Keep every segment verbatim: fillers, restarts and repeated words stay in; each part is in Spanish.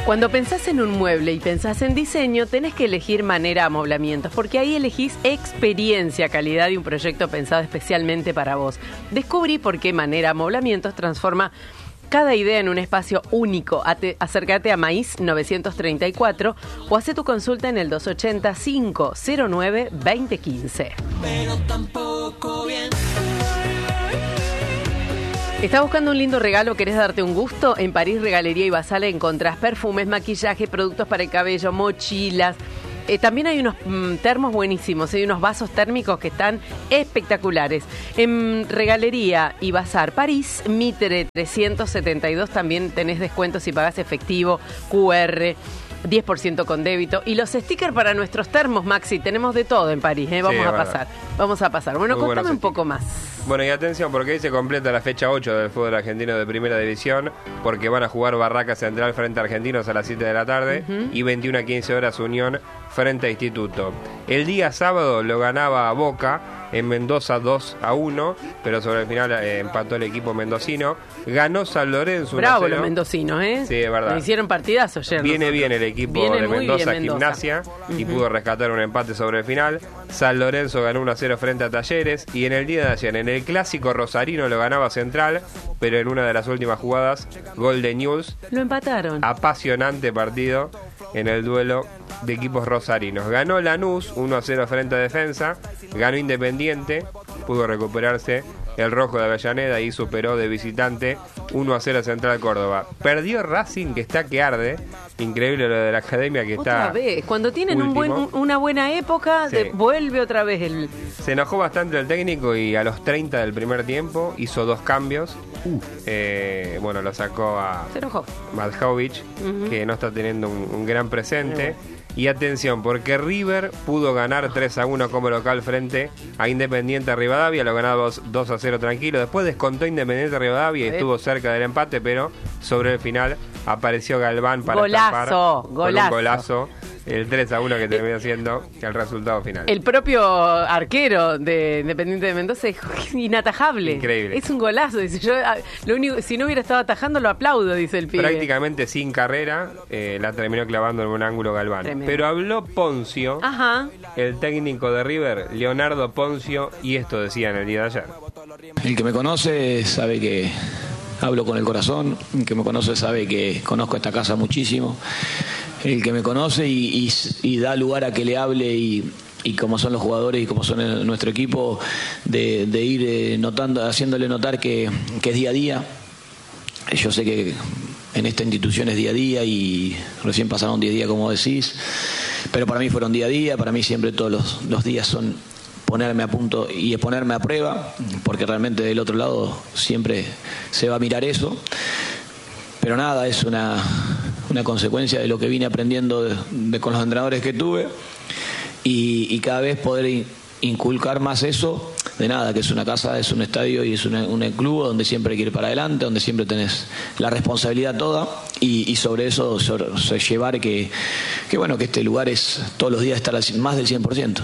Cuando pensás en un mueble y pensás en diseño, tenés que elegir Manera Amoblamientos, porque ahí elegís experiencia, calidad y un proyecto pensado especialmente para vos. Descubrí por qué Manera Amoblamientos transforma cada idea en un espacio único. Ate, acércate a Maíz novecientos treinta y cuatro o hace tu consulta en el dos ochenta, cinco cero nueve, veinte quince. Pero tampoco bien. ¿Estás buscando un lindo regalo? ¿Querés darte un gusto? En París Regalería y Basal encontrás perfumes, maquillaje, productos para el cabello, mochilas. Eh, también hay unos mm, termos buenísimos, hay unos vasos térmicos que están espectaculares. En Regalería y Bazar París, Mitre trescientos setenta y dos, también tenés descuentos si pagás efectivo, Q R, diez por ciento con débito. Y los stickers para nuestros termos, Maxi, tenemos de todo en París, ¿eh? Vamos sí, a bueno. pasar, vamos a pasar. Bueno, Muy contame un poco más. Bueno, y atención, porque hoy se completa la fecha ocho del fútbol argentino de Primera División, porque van a jugar Barraca Central frente a Argentinos a las siete de la tarde uh-huh. y veintiuna a quince horas Unión frente a Instituto. El día sábado lo ganaba Boca en Mendoza dos a uno, pero sobre el final eh, empató el equipo mendocino. Ganó San Lorenzo uno a cero. Bravo los mendocinos, ¿eh? Sí, es verdad. Me hicieron partidazo ayer. Viene nosotros. bien el equipo Viene de Mendoza, bien, Mendoza. Gimnasia, uh-huh. y pudo rescatar un empate sobre el final. San Lorenzo ganó uno a cero frente a Talleres. Y en el día de ayer, en el clásico rosarino lo ganaba Central, pero en una de las últimas jugadas, gol de News. Lo empataron. Apasionante partido en el duelo de equipos rosarinos. Ganó Lanús uno a cero frente a Defensa, ganó Independiente, pudo recuperarse el rojo de Avellaneda y superó de visitante uno a cero a Central Córdoba. Perdió Racing, que está que arde. Increíble lo de la academia, que otra está vez, cuando tienen un buen, una buena época, sí. de, vuelve otra vez el... Se enojó bastante el técnico y a los treinta del primer tiempo hizo dos cambios. Uh. Eh, bueno, lo sacó a Madjovic, uh-huh. que no está teniendo un, un gran presente. Uh-huh. Y atención, porque River pudo ganar tres a uno como local frente a Independiente Rivadavia, lo ganaba dos a cero tranquilo. Después descontó Independiente Rivadavia y estuvo cerca del empate, pero sobre el final apareció Galván para golazo, estampar golazo. con un golazo el tres a uno que terminó siendo el resultado final. El propio arquero de Independiente de Mendoza es inatajable. Increíble. Es un golazo. Dice, yo, lo único, si no hubiera estado atajando, lo aplaudo, dice el pibe. Prácticamente sin carrera, eh, la terminó clavando en un ángulo Galván. Tremendo. Pero habló Poncio, Ajá. el técnico de River, Leonardo Poncio, y esto decía en el día de ayer. El que me conoce sabe que hablo con el corazón, el que me conoce sabe que conozco esta casa muchísimo. El que me conoce y, y, y da lugar a que le hable y, y como son los jugadores y como son el, nuestro equipo, de, de ir eh, notando, haciéndole notar que, que es día a día. Yo sé que en esta institución es día a día y recién pasaron diez días como decís, pero para mí fueron día a día, para mí siempre todos los, los días son ponerme a punto y ponerme a prueba, porque realmente del otro lado siempre se va a mirar eso. Pero nada, es una, una consecuencia de lo que vine aprendiendo de, de, con los entrenadores que tuve y, y cada vez poder in, inculcar más eso de nada, que es una casa, es un estadio y es una, un club donde siempre hay que ir para adelante, donde siempre tenés la responsabilidad toda y, y sobre eso sobre, sobre llevar que, que bueno, que este lugar es todos los días estar al, más del cien por ciento.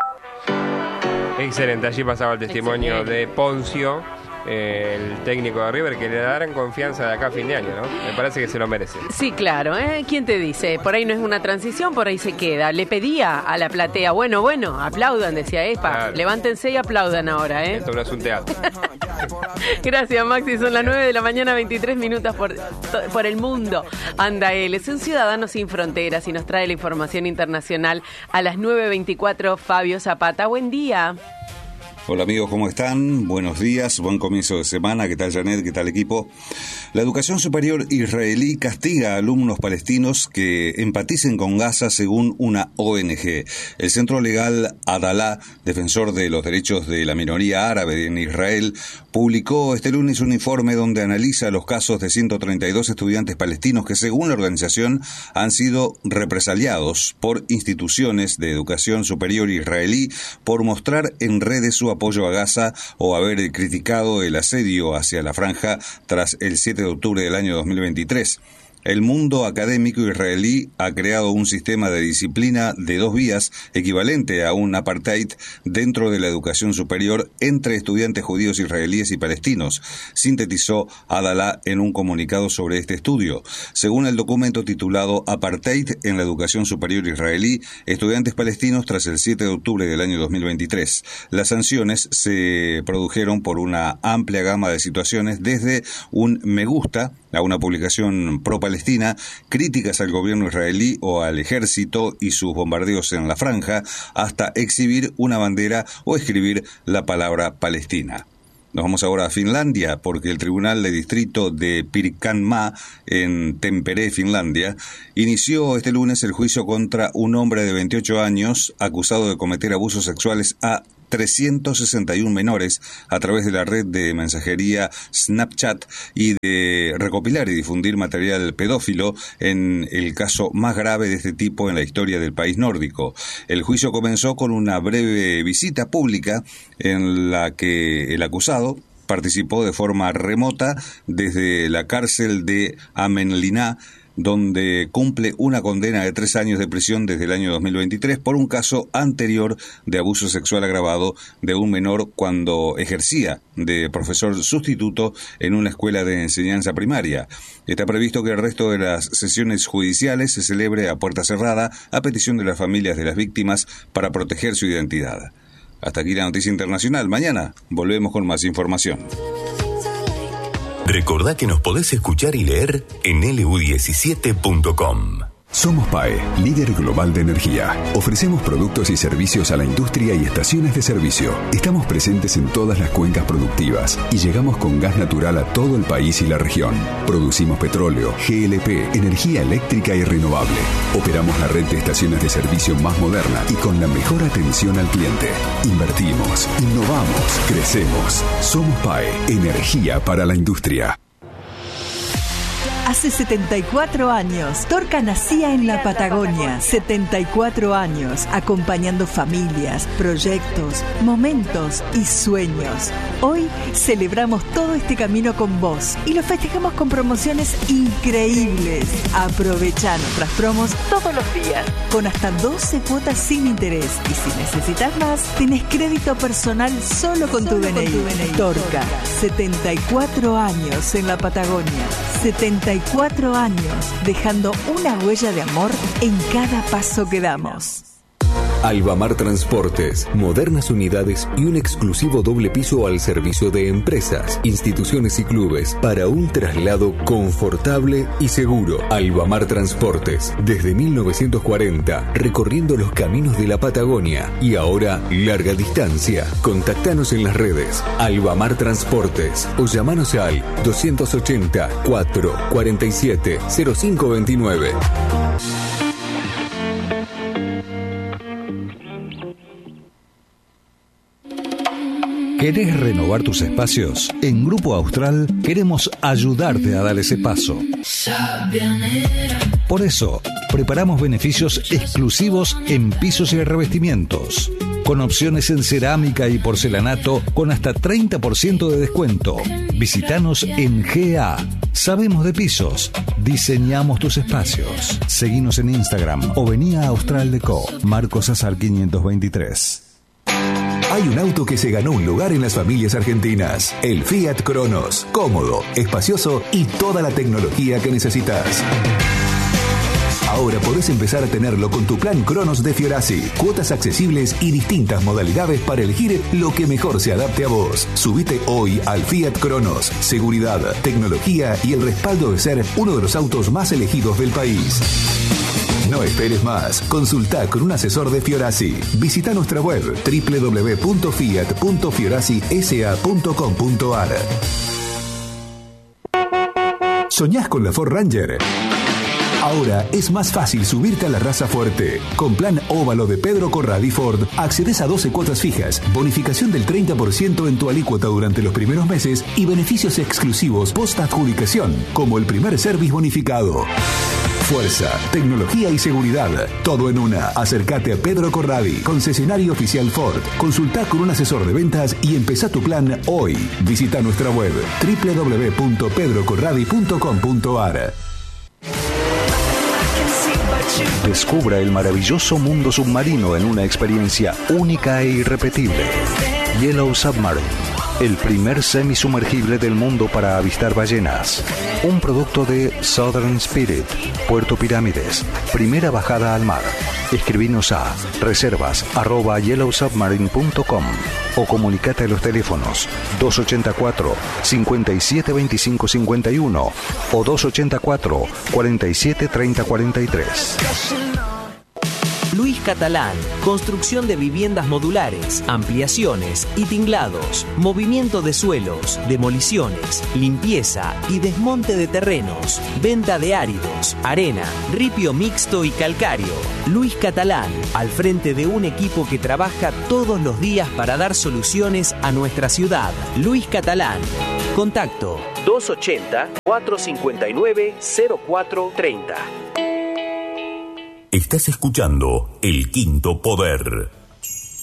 Excelente, allí pasaba el testimonio Excelente. de Poncio, el técnico de River, que le darán confianza de acá a fin de año, ¿no? Me parece que se lo merece. Sí, claro, ¿eh? ¿Quién te dice? Por ahí no es una transición, por ahí se queda. Le pedía a la platea, bueno, bueno, aplaudan, decía Espa, claro. Levántense y aplaudan ahora, ¿eh? Esto no es un teatro. Gracias, Maxi, son las nueve de la mañana, veintitrés minutos por, por el mundo. Anda él, es un ciudadano sin fronteras y nos trae la información internacional a las nueve veinticuatro, Fabio Zapata. Buen día. Hola amigos, ¿cómo están? Buenos días, buen comienzo de semana. ¿Qué tal, Janet? ¿Qué tal, equipo? La educación superior israelí castiga a alumnos palestinos que empaticen con Gaza según una O N G. El Centro Legal Adalá, defensor de los derechos de la minoría árabe en Israel, publicó este lunes un informe donde analiza los casos de ciento treinta y dos estudiantes palestinos que, según la organización, han sido represaliados por instituciones de educación superior israelí por mostrar en redes su apoyo a Gaza o haber criticado el asedio hacia la franja tras el siete de octubre del año dos mil veintitrés. El mundo académico israelí ha creado un sistema de disciplina de dos vías equivalente a un apartheid dentro de la educación superior entre estudiantes judíos israelíes y palestinos, sintetizó Adalá en un comunicado sobre este estudio. Según el documento titulado Apartheid en la educación superior israelí, estudiantes palestinos tras el siete de octubre del año dos mil veintitrés. Las sanciones se produjeron por una amplia gama de situaciones, desde un me gusta a una publicación pro-palestina, críticas al gobierno israelí o al ejército y sus bombardeos en la franja, hasta exhibir una bandera o escribir la palabra Palestina. Nos vamos ahora a Finlandia, porque el Tribunal de Distrito de Pirkanmaa, en Tampere, Finlandia, inició este lunes el juicio contra un hombre de veintiocho años acusado de cometer abusos sexuales a trescientos sesenta y uno menores a través de la red de mensajería Snapchat y de recopilar y difundir material pedófilo, en el caso más grave de este tipo en la historia del país nórdico. El juicio comenzó con una breve visita pública en la que el acusado participó de forma remota desde la cárcel de Hämeenlinna, donde cumple una condena de tres años de prisión desde el año dos mil veintitrés por un caso anterior de abuso sexual agravado de un menor cuando ejercía de profesor sustituto en una escuela de enseñanza primaria. Está previsto que el resto de las sesiones judiciales se celebre a puerta cerrada a petición de las familias de las víctimas para proteger su identidad. Hasta aquí la noticia internacional. Mañana volvemos con más información. Recordá que nos podés escuchar y leer en L U diecisiete punto com. Somos P A E, líder global de energía. Ofrecemos productos y servicios a la industria y estaciones de servicio. Estamos presentes en todas las cuencas productivas y llegamos con gas natural a todo el país y la región. Producimos petróleo, G L P, energía eléctrica y renovable. Operamos la red de estaciones de servicio más moderna y con la mejor atención al cliente. Invertimos, innovamos, crecemos. Somos P A E, energía para la industria. Hace setenta y cuatro años, Torca nacía en la Patagonia. setenta y cuatro años, acompañando familias, proyectos, momentos y sueños. Hoy celebramos todo este camino con vos y lo festejamos con promociones increíbles. Aprovecha nuestras promos todos los días, con hasta doce cuotas sin interés. Y si necesitas más, tenés crédito personal solo con tu D N I. Torca, setenta y cuatro años en la Patagonia. setenta y cuatro años, dejando una huella de amor en cada paso que damos. Albamar Transportes, modernas unidades y un exclusivo doble piso al servicio de empresas, instituciones y clubes para un traslado confortable y seguro. Albamar Transportes, desde mil novecientos cuarenta, recorriendo los caminos de la Patagonia y ahora larga distancia. Contactanos en las redes Albamar Transportes o llamanos al doscientos ochenta, cuatro cuarenta y siete, cero cinco veintinueve. ¿Querés renovar tus espacios? En Grupo Austral queremos ayudarte a dar ese paso. Por eso, preparamos beneficios exclusivos en pisos y revestimientos, con opciones en cerámica y porcelanato con hasta treinta por ciento de descuento. Visítanos en G A. Sabemos de pisos, diseñamos tus espacios. Seguinos en Instagram o vení a Austral Deco, Marcos Azar quinientos veintitrés. Hay un auto que se ganó un lugar en las familias argentinas. El Fiat Cronos. Cómodo, espacioso y toda la tecnología que necesitas. Ahora podés empezar a tenerlo con tu plan Cronos de Fiorasi. Cuotas accesibles y distintas modalidades para elegir lo que mejor se adapte a vos. Subite hoy al Fiat Cronos. Seguridad, tecnología y el respaldo de ser uno de los autos más elegidos del país. No esperes más. Consultá con un asesor de Fiorasi. Visita nuestra web doble u doble u doble u punto fiat punto fiorasi s a punto com punto a r. ¿Soñás con la Ford Ranger? Ahora es más fácil subirte a la raza fuerte. Con plan óvalo de Pedro Corradi Ford, accedes a doce cuotas fijas, bonificación del treinta por ciento en tu alícuota durante los primeros meses y beneficios exclusivos post-adjudicación, como el primer service bonificado. Fuerza, tecnología y seguridad, todo en una. Acércate a Pedro Corradi, concesionario oficial Ford. Consultá con un asesor de ventas y empezá tu plan hoy. Visita nuestra web doble u doble u doble u punto pedro corradi punto com punto a r. Descubra el maravilloso mundo submarino en una experiencia única e irrepetible. Yellow Submarine, el primer semisumergible del mundo para avistar ballenas. Un producto de Southern Spirit, Puerto Pirámides. Primera bajada al mar. Escribinos a reservas arroba yellow submarine punto com o comunicate a los teléfonos dos ochenta y cuatro, cincuenta y siete veinticinco cincuenta y uno o dos ochenta y cuatro, cuarenta y siete treinta cuarenta y tres. Luis Catalán, construcción de viviendas modulares, ampliaciones y tinglados, movimiento de suelos, demoliciones, limpieza y desmonte de terrenos, venta de áridos, arena, ripio mixto y calcáreo. Luis Catalán, al frente de un equipo que trabaja todos los días para dar soluciones a nuestra ciudad. Luis Catalán. Contacto dos ochenta, cuatrocientos cincuenta y nueve, cero cuatro treinta. Estás escuchando El Quinto Poder.